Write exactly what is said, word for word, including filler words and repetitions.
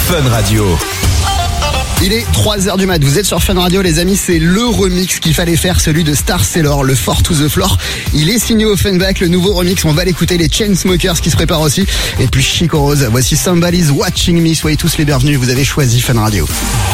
Fun Radio. Il est trois heures du mat, vous êtes sur Fun Radio les amis, c'est le remix qu'il fallait faire, celui de Star Sailor, le Four to the Floor. Il est signé Offenbach, le nouveau remix, on va l'écouter, les Chainsmokers qui se préparent aussi. Et puis Chico Rose, voici Somebody's Watching Me, soyez tous les bienvenus, vous avez choisi Fun Radio.